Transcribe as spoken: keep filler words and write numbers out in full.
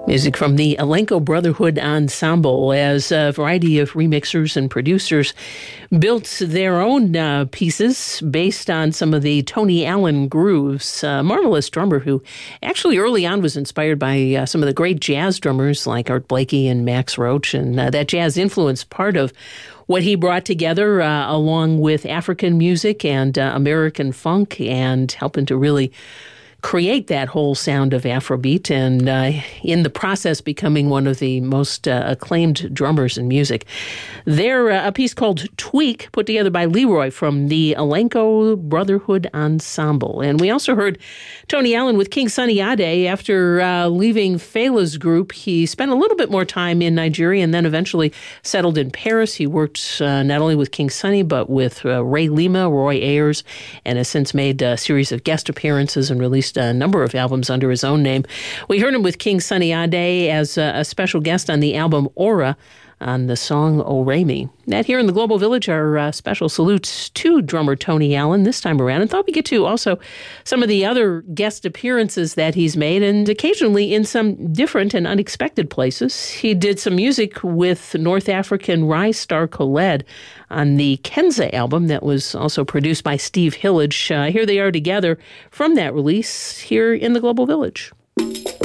Music from the Alenko Brotherhood Ensemble, as a variety of remixers and producers built their own uh, pieces based on some of the Tony Allen grooves. A marvelous drummer who actually early on was inspired by uh, some of the great jazz drummers like Art Blakey and Max Roach, and uh, that jazz influence part of what he brought together uh, along with African music and uh, American funk, and helping to really create that whole sound of Afrobeat, and uh, in the process becoming one of the most uh, acclaimed drummers in music. They're uh, a piece called Tweak, put together by Leroy from the Alenko Brotherhood Ensemble. And we also heard Tony Allen with King Sunny Ade. After uh, leaving Fela's group, he spent a little bit more time in Nigeria and then eventually settled in Paris. He worked uh, not only with King Sunny, but with uh, Ray Lima, Roy Ayers, and has since made a series of guest appearances and released a number of albums under his own name. We heard him with King Sunny Ade as a, a special guest on the album Aura on the song Oremi. That here in the Global Village, our uh, special salutes to drummer Tony Allen this time around. And thought we get to also some of the other guest appearances that he's made, and occasionally in some different and unexpected places. He did some music with North African Rise Star Khaled on the Kenza album that was also produced by Steve Hillage. Uh, here they are together from that release here in the Global Village.